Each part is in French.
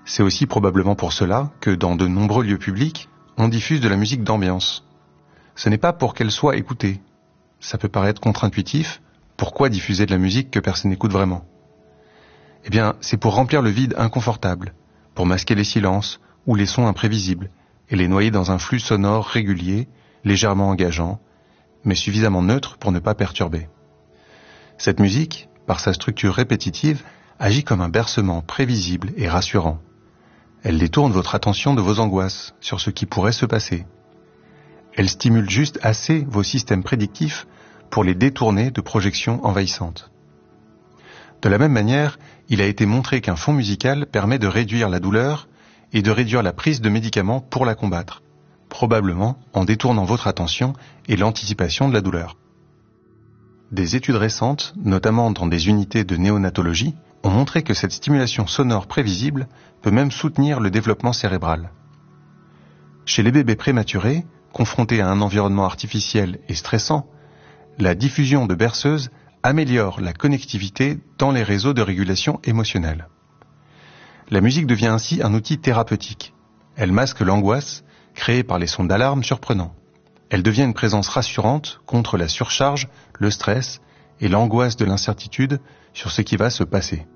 C'est aussi probablement pour cela que dans de nombreux lieux publics, on diffuse de la musique d'ambiance. Ce n'est pas pour qu'elle soit écoutée. Ça peut paraître contre-intuitif, pourquoi diffuser de la musique que personne n'écoute vraiment ? Eh bien, c'est pour remplir le vide inconfortable, pour masquer les silences ou les sons imprévisibles, et les noyer dans un flux sonore régulier, légèrement engageant, mais suffisamment neutre pour ne pas perturber. Cette musique, par sa structure répétitive, agit comme un bercement prévisible et rassurant. Elle détourne votre attention de vos angoisses sur ce qui pourrait se passer. Elle stimule juste assez vos systèmes prédictifs pour les détourner de projections envahissantes. De la même manière, il a été montré qu'un fond musical permet de réduire la douleur et de réduire la prise de médicaments pour la combattre, probablement en détournant votre attention et l'anticipation de la douleur. Des études récentes, notamment dans des unités de néonatologie, ont montré que cette stimulation sonore prévisible peut même soutenir le développement cérébral. Chez les bébés prématurés, confrontés à un environnement artificiel et stressant, la diffusion de berceuses améliore la connectivité dans les réseaux de régulation émotionnelle. La musique devient ainsi un outil thérapeutique. Elle masque l'angoisse créée par les sons d'alarme surprenants. Elle devient une présence rassurante contre la surcharge, le stress et l'angoisse de l'incertitude sur ce qui va se passer.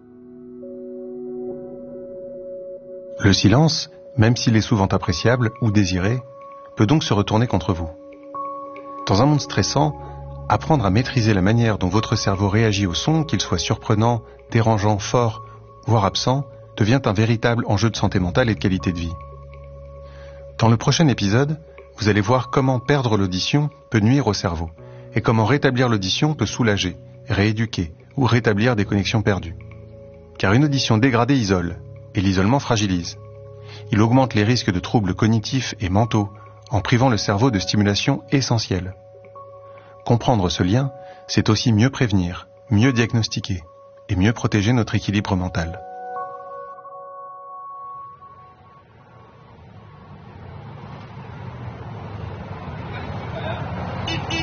Le silence, même s'il est souvent appréciable ou désiré, peut donc se retourner contre vous. Dans un monde stressant, apprendre à maîtriser la manière dont votre cerveau réagit au son, qu'il soit surprenant, dérangeant, fort, voire absent, devient un véritable enjeu de santé mentale et de qualité de vie. Dans le prochain épisode, vous allez voir comment perdre l'audition peut nuire au cerveau et comment rétablir l'audition peut soulager, rééduquer ou rétablir des connexions perdues. Car une audition dégradée isole, et l'isolement fragilise. Il augmente les risques de troubles cognitifs et mentaux en privant le cerveau de stimulation essentielle. Comprendre ce lien, c'est aussi mieux prévenir, mieux diagnostiquer et mieux protéger notre équilibre mental.